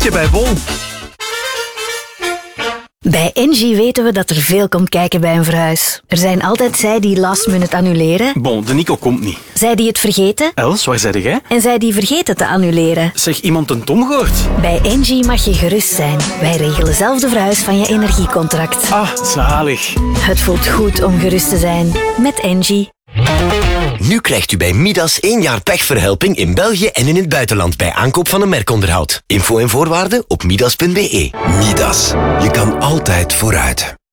je bij Bol. Bij Engie weten we dat er veel komt kijken bij een verhuis. Er zijn altijd zij die last minute annuleren. Bon, de Nico komt niet. Zij die het vergeten. Els, waar zei jij? En zij die vergeten te annuleren. Zeg, iemand een Tom gehoord? Bij Engie mag je gerust zijn. Wij regelen zelf de verhuis van je energiecontract. Ah, zalig. Het voelt goed om gerust te zijn. Met Engie. Nu krijgt u bij Midas 1 jaar pechverhelping in België en in het buitenland bij aankoop van een merkonderhoud. Info en voorwaarden op midas.be. Midas. Je kan altijd vooruit.